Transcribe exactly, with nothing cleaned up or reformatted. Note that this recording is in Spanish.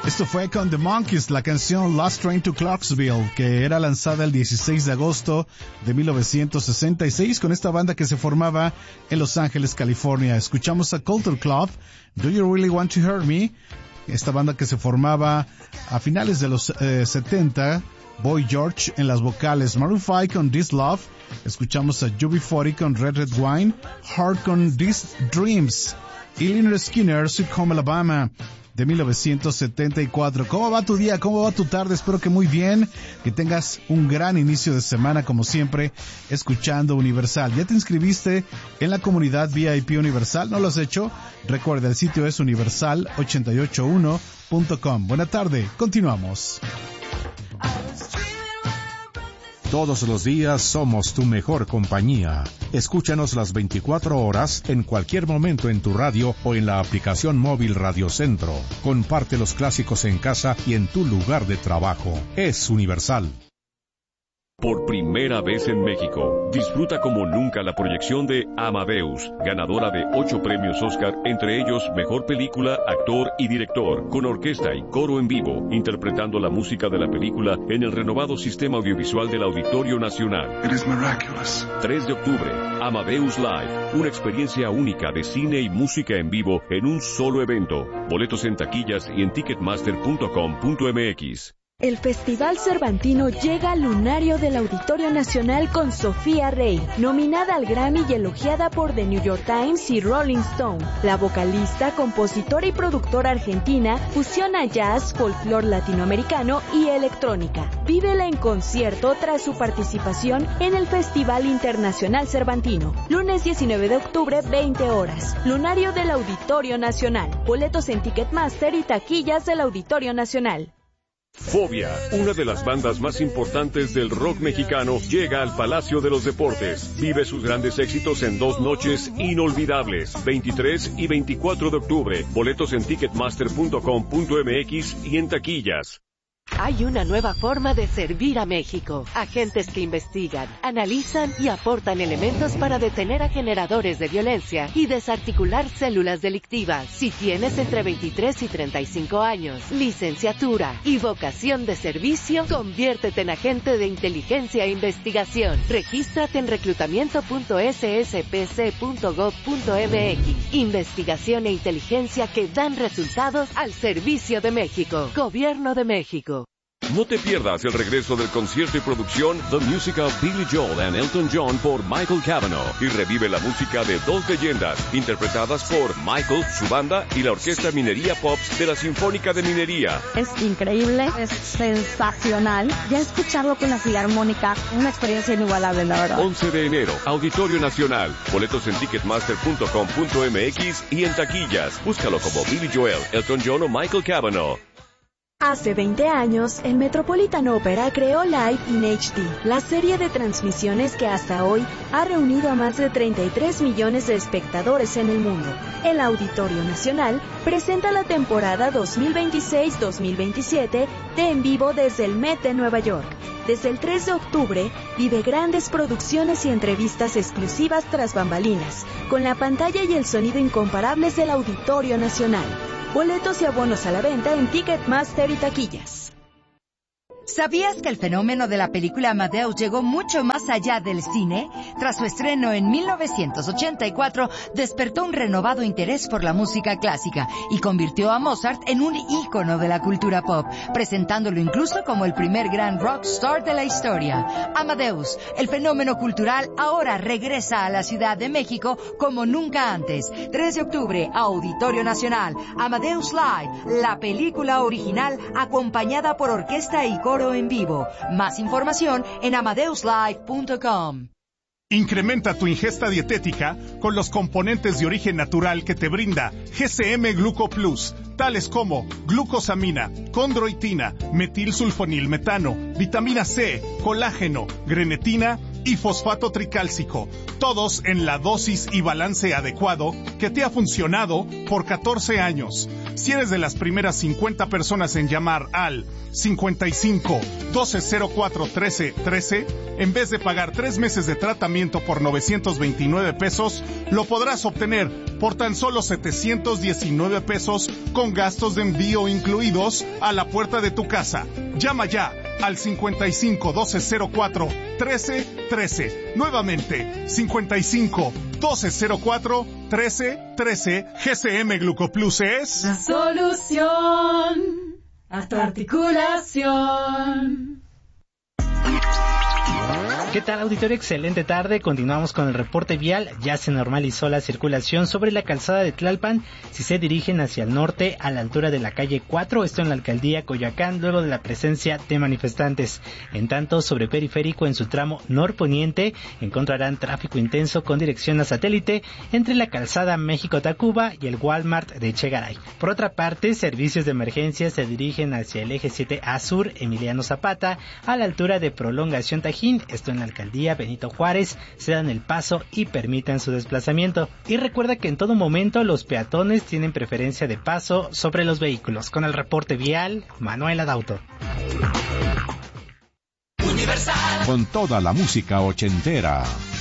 Esto fue con The Monkees, la canción Last Train to Clarksville, que era lanzada el dieciséis de agosto de mil novecientos sesenta y seis con esta banda que se formaba en Los Ángeles, California. Escuchamos a Culture Club, Do You Really Want to Hurt Me? Esta banda que se formaba a finales de los eh, setenta, Boy George en las vocales, Maroon five con This Love, escuchamos a U B cuarenta con Red Red Wine, Heart con These Dreams, y Lynyrd Skynyrd, Sweet Home Alabama, de mil novecientos setenta y cuatro. ¿Cómo va tu día? ¿Cómo va tu tarde? Espero que muy bien, que tengas un gran inicio de semana, como siempre, escuchando Universal. ¿Ya te inscribiste en la comunidad V I P Universal? ¿No lo has hecho? Recuerda, el sitio es universal ochenta y ocho uno punto com. Buena tarde, continuamos. Todos los días somos tu mejor compañía. Escúchanos las veinticuatro horas en cualquier momento en tu radio o en la aplicación móvil Radio Centro. Comparte los clásicos en casa y en tu lugar de trabajo. Es Universal. Por primera vez en México, disfruta como nunca la proyección de Amadeus, ganadora de ocho premios Oscar, entre ellos Mejor Película, Actor y Director, con orquesta y coro en vivo, interpretando la música de la película en el renovado sistema audiovisual del Auditorio Nacional. It is miraculous. tres de octubre, Amadeus Live, una experiencia única de cine y música en vivo en un solo evento. Boletos en taquillas y en ticketmaster punto com punto m x. El Festival Cervantino llega al lunario del Auditorio Nacional con Sofía Rey, nominada al Grammy y elogiada por The New York Times y Rolling Stone. La vocalista, compositora y productora argentina fusiona jazz, folclore latinoamericano y electrónica. Vívela en concierto tras su participación en el Festival Internacional Cervantino. Lunes diecinueve de octubre, veinte horas. Lunario del Auditorio Nacional. Boletos en Ticketmaster y taquillas del Auditorio Nacional. Fobia, una de las bandas más importantes del rock mexicano, llega al Palacio de los Deportes. Vive sus grandes éxitos en dos noches inolvidables, veintitrés y veinticuatro de octubre. Boletos en ticketmaster punto com punto m x y en taquillas. Hay una nueva forma de servir a México. Agentes que investigan, analizan y aportan elementos para detener a generadores de violencia y desarticular células delictivas. Si tienes entre veintitrés y treinta y cinco años, licenciatura y vocación de servicio, conviértete en agente de inteligencia e investigación. Regístrate en reclutamiento punto s s p c punto gov punto m x. Investigación e inteligencia que dan resultados al servicio de México. Gobierno de México. No te pierdas el regreso del concierto y producción The Music of Billy Joel and Elton John por Michael Cavanaugh y revive la música de dos leyendas interpretadas por Michael, su banda y la Orquesta Minería Pops de la Sinfónica de Minería. Es increíble, es sensacional. Ya escucharlo con la Filarmónica, una experiencia inigualable, la verdad. once de enero, Auditorio Nacional. Boletos en ticketmaster punto com punto m x y en taquillas. Búscalo como Billy Joel, Elton John o Michael Cavanaugh. Hace veinte años, el Metropolitan Opera creó Live in H D, la serie de transmisiones que hasta hoy ha reunido a más de treinta y tres millones de espectadores en el mundo. El Auditorio Nacional presenta la temporada dos mil veintiséis dos mil veintisiete de En Vivo desde el Met de Nueva York. Desde el tres de octubre, vive grandes producciones y entrevistas exclusivas tras bambalinas, con la pantalla y el sonido incomparables del Auditorio Nacional. Boletos y abonos a la venta en Ticketmaster y taquillas. ¿Sabías que el fenómeno de la película Amadeus llegó mucho más allá del cine? Tras su estreno en mil novecientos ochenta y cuatro, despertó un renovado interés por la música clásica y convirtió a Mozart en un ícono de la cultura pop, presentándolo incluso como el primer gran rockstar de la historia. Amadeus, el fenómeno cultural, ahora regresa a la Ciudad de México como nunca antes. tres de octubre, Auditorio Nacional, Amadeus Live, la película original acompañada por orquesta y coro en vivo. Más información en amadeus live punto com. Incrementa tu ingesta dietética con los componentes de origen natural que te brinda G C M Gluco Plus, tales como glucosamina, condroitina, metilsulfonilmetano, vitamina C, colágeno, grenetina y fosfato tricálcico, todos en la dosis y balance adecuado que te ha funcionado por catorce años. Si eres de las primeras cincuenta personas en llamar al cincuenta y cinco, doce cero cuatro, trece, trece, en vez de pagar tres meses de tratamiento por novecientos veintinueve pesos, lo podrás obtener por tan solo setecientos diecinueve pesos con gastos de envío incluidos a la puerta de tu casa. Llama ya al cincuenta y cinco, doce cero cuatro, trece, trece. Nuevamente, cincuenta y cinco, doce cero cuatro, trece, trece. G C M Glucoplus es la solución a tu articulación. ¿Qué tal, auditorio? Excelente tarde. Continuamos con el reporte vial. Ya se normalizó la circulación sobre la calzada de Tlalpan si se dirigen hacia el norte a la altura de la calle cuatro, esto en la alcaldía Coyoacán, luego de la presencia de manifestantes. En tanto, sobre Periférico, en su tramo norponiente, encontrarán tráfico intenso con dirección a satélite entre la calzada México-Tacuba y el Walmart de Chegaray. Por otra parte, servicios de emergencia se dirigen hacia el eje siete A Sur, Emiliano Zapata, a la altura de Prolongación Tajín, esto en la alcaldía Benito Juárez, se dan el paso y permitan su desplazamiento. Y recuerda que en todo momento los peatones tienen preferencia de paso sobre los vehículos. Con el reporte vial, Manuel Adauto. Con toda la música ochentera.